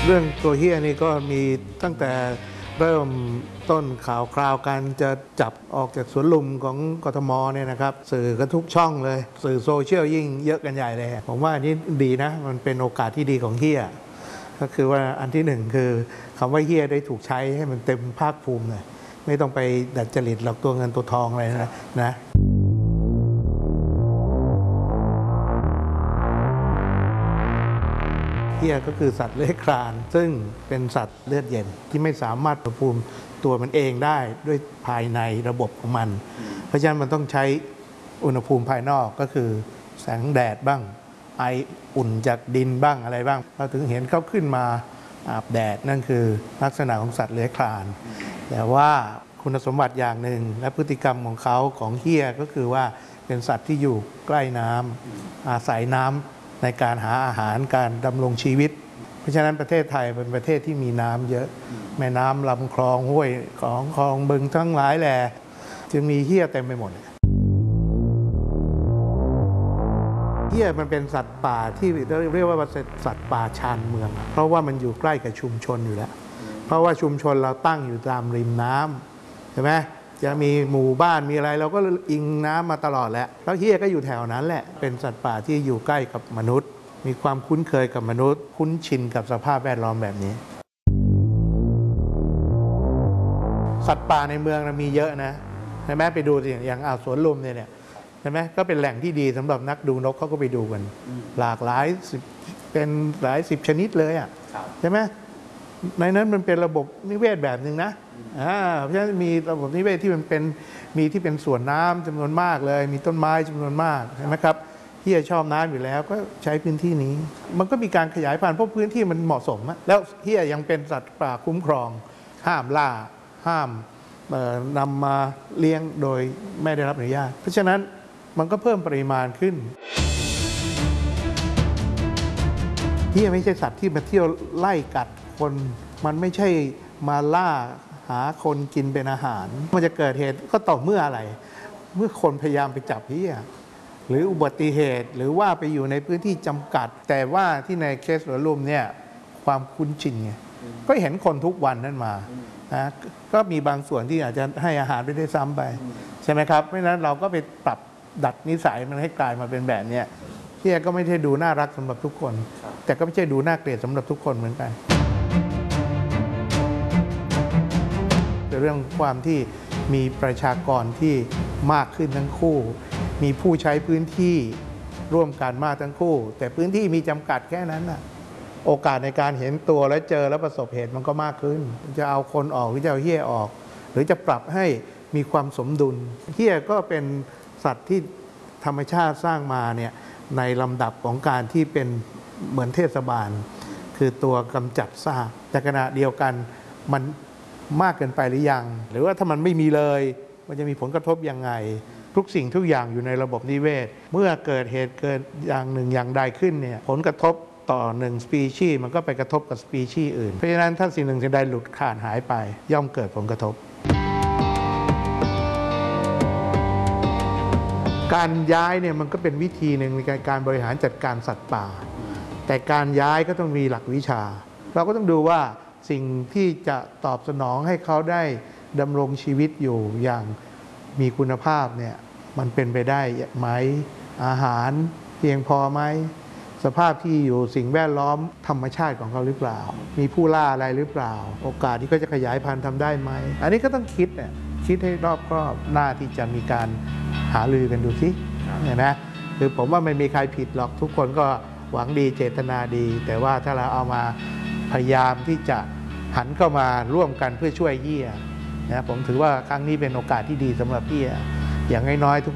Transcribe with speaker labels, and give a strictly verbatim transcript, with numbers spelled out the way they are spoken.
Speaker 1: เรื่องตัวเฮียนี่ก็มีตั้งแต่เริ่มต้นข่าวคราวการจะจับออกจากสวนลุมของกทมเนี่ยนะครับสื่อก็ทุกช่องเลยสื่อโซเชียลยิ่งเยอะกันใหญ่เลยผมว่าอันนี้ดีนะมันเป็นโอกาสที่ดีของเฮียก็คือว่าอันที่หนึ่งคือคำว่าเฮียได้ถูกใช้ให้มันเต็มภาคภูมิเลยไม่ต้องไปดัดจริตหลอกตัวเงินตัวทองอะไรนะนะเฮียก็คือสัตว์เลื้อยคลานซึ่งเป็นสัตว์เลือดเย็นที่ไม่สามารถอุณหภูมิตัวมันเองได้ด้วยภายในระบบของมันเพราะฉะนั้นมันต้องใช้อุณหภูมิภายนอกก็คือแสงแดดบ้างไออุ่นจากดินบ้างอะไรบ้างเราถึงเห็นเขาขึ้นมาอาบแดดนั่นคือลักษณะของสัตว์เลื้อยคลานแต่ว่าคุณสมบัติอย่างหนึ่งและพฤติกรรมของเขาของเฮียก็คือว่าเป็นสัตว์ที่อยู่ใกล้น้ำอาศัยน้ำในการหาอาหารการดำรงชีวิตเพราะฉะนั้นประเทศไทยเป็นประเทศที่มีน้ำเยอะแม่น้ำลำคลองห้วยของคลองบึงทั้งหลายแหล่จึงมีเฮียเต็มไปหมดเฮียมันเป็นสัตว์ป่าที่เรียกว่าสัตว์ป่าชานเมืองเพราะว่ามันอยู่ใกล้กับชุมชนอยู่แล้วเพราะว่าชุมชนเราตั้งอยู่ตามริมน้ำใช่ไหมจะมีหมู่บ้านมีอะไรเราก็อิงน้ำมาตลอดแหละแล้วเฮียก็อยู่แถวนั้นแหละเป็นสัตว์ป่าที่อยู่ใกล้กับมนุษย์มีความคุ้นเคยกับมนุษย์คุ้นชินกับสภาพแวดล้อมแบบนี้สัตว์ป่าในเมืองมีเยอะนะใช่ไหมไปดูสิอย่างอ่าวสวนลุมเนี่ยใช่ไหมก็เป็นแหล่งที่ดีสำหรับนักดูนกเขาก็ไปดูกันหลากหลายเป็นหลายสิบชนิดเลยอ่ะใช่ไหมในนั้นมันเป็นระบบนิเวศแบบหนึ่งนะอ่าเพราะฉะนั้นมีระบบนิเวศที่มันเป็นมีที่เป็นส่วนน้ำจำนวนมากเลยมีต้นไม้จำนวนมากใช่ไหมครับเฮียชอบน้ำอยู่แล้วก็ใช้พื้นที่นี้มันก็มีการขยายพันธุ์เพราะพื้นที่มันเหมาะสมแล้วเฮียยังเป็นสัตว์ป่าคุ้มครองห้ามล่าห้ามนำมาเลี้ยงโดยไม่ได้รับอนุญาตเพราะฉะนั้นมันก็เพิ่มปริมาณขึ้นเฮียไม่ใช่สัตว์ที่มาเที่ยวไล่กัดคนมันไม่ใช่มาล่าหาคนกินเป็นอาหารมันจะเกิดเหตุก็ต่อเมื่ออะไรเมื่อคนพยายามไปจับเฮียหรืออุบัติเหตุหรือว่าไปอยู่ในพื้นที่จำกัดแต่ว่าที่ในเคสสวนลุมเนี่ยความคุ้นชินไงก็เห็นคนทุกวันนั่นมานะก็มีบางส่วนที่อาจจะให้อาหารไปได้ซ้ำไปใช่ไหมครับเพราะฉะนั้นเราก็ไปปรับดัดนิสัยมันให้กลายมาเป็นแบบนี้เฮียก็ไม่ใช่ดูน่ารักสำหรับทุกคนแต่ก็ไม่ใช่ดูน่าเกลียดสำหรับทุกคนเหมือนกันเรื่องความที่มีประชากรที่มากขึ้นทั้งคู่มีผู้ใช้พื้นที่ร่วมกันมากทั้งคู่แต่พื้นที่มีจำกัดแค่นั้นน่ะโอกาสในการเห็นตัวและเจอและประสบเหตุมันก็มากขึ้นจะเอาคนออกหรือจะเอาเหี้ยออกหรือจะปรับให้มีความสมดุลเหี้ยก็เป็นสัตว์ที่ธรรมชาติสร้างมาเนี่ยในลำดับของการที่เป็นเหมือนเทศบาลคือตัวกำจัดซากแต่ขณะเดียวกันมันมากเกินไปหรือยังหรือว่าถ้ามันไม่มีเลยมันจะมีผลกระทบยังไงทุกสิ่งทุกอย่างอยู่ในระบบนิเวศเมื่อเกิดเหตุเกิดอย่างหนึ่งอย่างใดขึ้นเนี่ยผลกระทบต่อหนึ่งสปีชีส์มันก็ไปกระทบกับสปีชีส์อื่นเพราะฉะนั้นถ้าสิ่งหนึ่งสิ่งใดหลุดขาดหายไปย่อมเกิดผลกระทบการย้ายเนี่ยมันก็เป็นวิธีหนึ่งในการบริหารจัดการสัตว์ป่าแต่การย้ายก็ต้องมีหลักวิชาเราก็ต้องดูว่าสิ่งที่จะตอบสนองให้เขาได้ดำรงชีวิตอยู่อย่างมีคุณภาพเนี่ยมันเป็นไปได้ไหมอาหารเพียงพอไหมสภาพที่อยู่สิ่งแวดล้อมธรรมชาติของเขาหรือเปล่ามีผู้ล่าอะไรหรือเปล่าโอกาสที่เขาจะขยายพันธุ์ทำได้ไหมอันนี้ก็ต้องคิดเนี่ยคิดให้รอบคอบหน้าที่จะมีการหารือกันดูสิเห็นไหมคือผมว่าไม่มีใครผิดหรอกทุกคนก็หวังดีเจตนาดีแต่ว่าถ้าเราเอามาพยายามที่จะหันเข้ามาร่วมกันเพื่อช่วยเหี้ยนะผมถือว่าครั้งนี้เป็นโอกาสที่ดีสำหรับเหี้ยอย่างน้อยๆทุก